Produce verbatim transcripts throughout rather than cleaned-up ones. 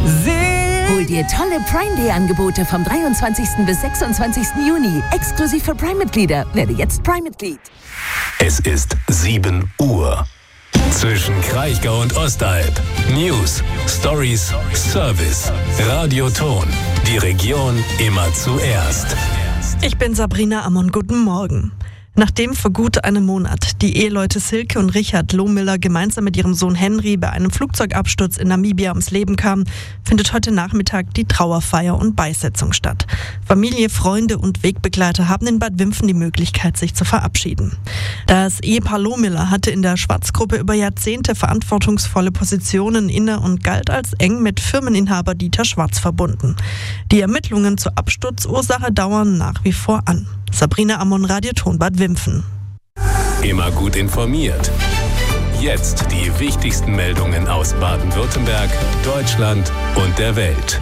Hol dir tolle Prime Day Angebote vom dreiundzwanzigsten bis sechsundzwanzigsten Juni. Exklusiv für Prime-Mitglieder. Werde jetzt Prime-Mitglied. Es ist sieben Uhr. Zwischen Kraichgau und Ostalb. News, Stories, Service. Radioton. Die Region immer zuerst. Ich bin Sabrina Ammon. Guten Morgen. Nachdem vor gut einem Monat die Eheleute Silke und Richard Lohmiller gemeinsam mit ihrem Sohn Henry bei einem Flugzeugabsturz in Namibia ums Leben kamen, findet heute Nachmittag die Trauerfeier und Beisetzung statt. Familie, Freunde und Wegbegleiter haben in Bad Wimpfen die Möglichkeit, sich zu verabschieden. Das Ehepaar Lohmiller hatte in der Schwarzgruppe über Jahrzehnte verantwortungsvolle Positionen inne und galt als eng mit Firmeninhaber Dieter Schwarz verbunden. Die Ermittlungen zur Absturzursache dauern nach wie vor an. Sabrina Ammon, Radioton Bad Wimpfen. Immer gut informiert. Jetzt die wichtigsten Meldungen aus Baden-Württemberg, Deutschland und der Welt.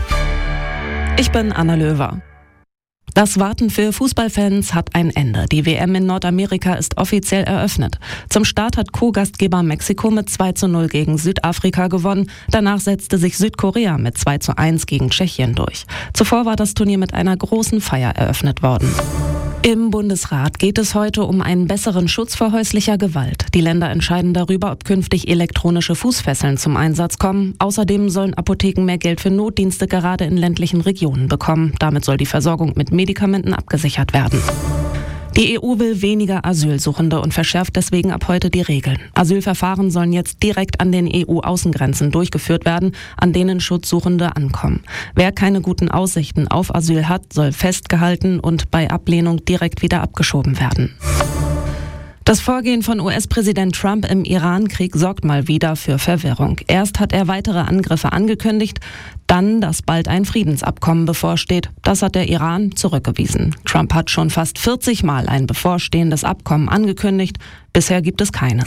Ich bin Anna Löwer. Das Warten für Fußballfans hat ein Ende. Die W M in Nordamerika ist offiziell eröffnet. Zum Start hat Co-Gastgeber Mexiko mit zwei zu null gegen Südafrika gewonnen. Danach setzte sich Südkorea mit zwei zu eins gegen Tschechien durch. Zuvor war das Turnier mit einer großen Feier eröffnet worden. Im Bundesrat geht es heute um einen besseren Schutz vor häuslicher Gewalt. Die Länder entscheiden darüber, ob künftig elektronische Fußfesseln zum Einsatz kommen. Außerdem sollen Apotheken mehr Geld für Notdienste gerade in ländlichen Regionen bekommen. Damit soll die Versorgung mit Medikamenten abgesichert werden. Die E U will weniger Asylsuchende und verschärft deswegen ab heute die Regeln. Asylverfahren sollen jetzt direkt an den E U-Außengrenzen durchgeführt werden, an denen Schutzsuchende ankommen. Wer keine guten Aussichten auf Asyl hat, soll festgehalten und bei Ablehnung direkt wieder abgeschoben werden. Das Vorgehen von U S-Präsident Trump im Iran-Krieg sorgt mal wieder für Verwirrung. Erst hat er weitere Angriffe angekündigt, dann, dass bald ein Friedensabkommen bevorsteht. Das hat der Iran zurückgewiesen. Trump hat schon fast vierzig Mal ein bevorstehendes Abkommen angekündigt. Bisher gibt es keines.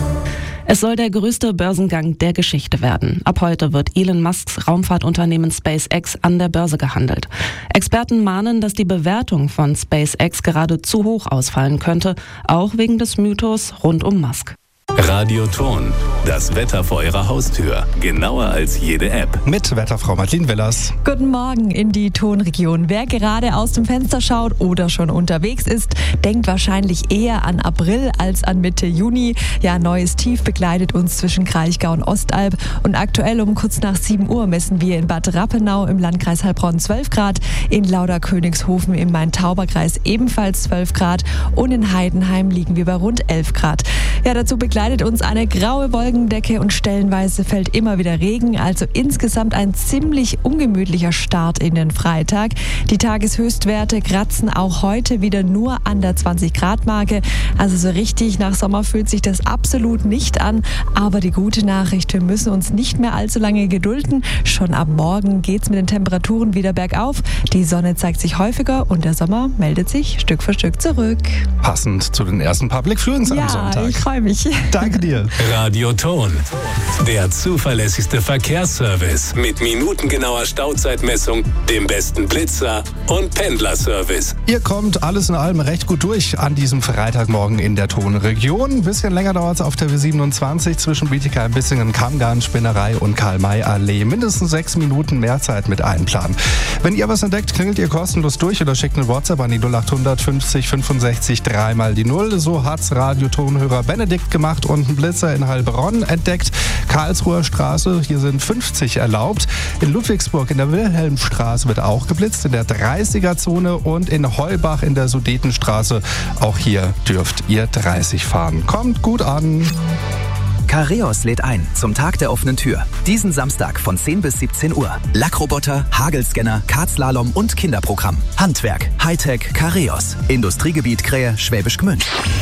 Es soll der größte Börsengang der Geschichte werden. Ab heute wird Elon Musks Raumfahrtunternehmen SpaceX an der Börse gehandelt. Experten mahnen, dass die Bewertung von SpaceX gerade zu hoch ausfallen könnte, auch wegen des Mythos rund um Musk. Radioton, das Wetter vor Ihrer Haustür. Genauer als jede App. Mit Wetterfrau Martin Willers. Guten Morgen in die Tonregion. Wer gerade aus dem Fenster schaut oder schon unterwegs ist, denkt wahrscheinlich eher an April als an Mitte Juni. Ja, neues Tief begleitet uns zwischen Kraichgau und Ostalb. Und aktuell um kurz nach sieben Uhr messen wir in Bad Rappenau im Landkreis Heilbronn zwölf Grad, in Lauderkönigshofen im Main-Tauber-Kreis ebenfalls zwölf Grad und in Heidenheim liegen wir bei rund elf Grad. Ja, dazu begleitet uns eine graue Wolkendecke und stellenweise fällt immer wieder Regen. Also insgesamt ein ziemlich ungemütlicher Start in den Freitag. Die Tageshöchstwerte kratzen auch heute wieder nur an der zwanzig Grad Marke. Also so richtig nach Sommer fühlt sich das absolut nicht an. Aber die gute Nachricht, wir müssen uns nicht mehr allzu lange gedulden. Schon ab morgen geht's mit den Temperaturen wieder bergauf. Die Sonne zeigt sich häufiger und der Sommer meldet sich Stück für Stück zurück. Passend zu den ersten Public Viewings am ja, Sonntag. Ja, ich freue mich. Danke dir. Radioton, der zuverlässigste Verkehrsservice mit minutengenauer Stauzeitmessung, dem besten Blitzer und Pendlerservice. Ihr kommt alles in allem recht gut durch an diesem Freitagmorgen in der Tonregion. Ein bisschen länger dauert es auf der W siebenundzwanzig zwischen Bietigheim-Bissingen, Kammgarn, Spinnerei und Karl-May-Allee. Mindestens sechs Minuten mehr Zeit mit einplanen. Wenn ihr was entdeckt, klingelt ihr kostenlos durch oder schickt eine WhatsApp an die null acht hundert fünfzig fünfundsechzig dreimal die Null. So hat's Radiotonhörer Benedikt gemacht und einen Blitzer in Heilbronn entdeckt. Karlsruher Straße, hier sind fünfzig erlaubt. In Ludwigsburg in der Wilhelmstraße wird auch geblitzt, in der dreißiger-Zone und in Heubach in der Sudetenstraße. Auch hier dürft ihr dreißig fahren. Kommt gut an. Careos lädt ein zum Tag der offenen Tür. Diesen Samstag von zehn bis siebzehn Uhr. Lackroboter, Hagelscanner, Kartslalom und Kinderprogramm. Handwerk, Hightech, Careos. Industriegebiet Krähe, Schwäbisch Gmünd.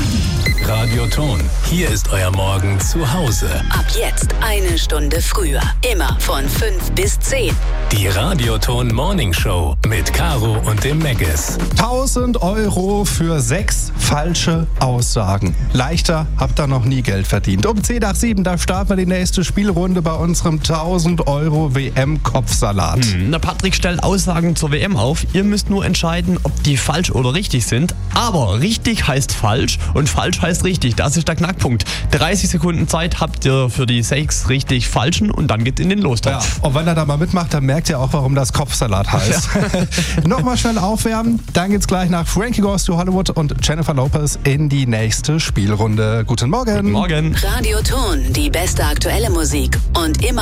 Radioton, hier ist euer Morgen zu Hause. Ab jetzt eine Stunde früher. Immer von fünf bis zehn. Die Radioton Morning Show mit Caro und dem Megges. tausend Euro für sechs falsche Aussagen. Leichter habt ihr noch nie Geld verdient. Um zehn nach sieben, da starten wir die nächste Spielrunde bei unserem tausend Euro W M-Kopfsalat. Hm, der Patrick stellt Aussagen zur W M auf. Ihr müsst nur entscheiden, ob die falsch oder richtig sind. Aber richtig heißt falsch und falsch heißt ist richtig, das ist der Knackpunkt. dreißig Sekunden Zeit habt ihr für die sechs richtig falschen und dann geht's in den Lostopf. Ja, und wenn er da mal mitmacht, dann merkt ihr auch, warum das Kopfsalat heißt. Ja. Nochmal schnell aufwärmen, dann geht's gleich nach Frankie Goes to Hollywood und Jennifer Lopez in die nächste Spielrunde. Guten Morgen. Guten Morgen. Radioton, die beste aktuelle Musik und immer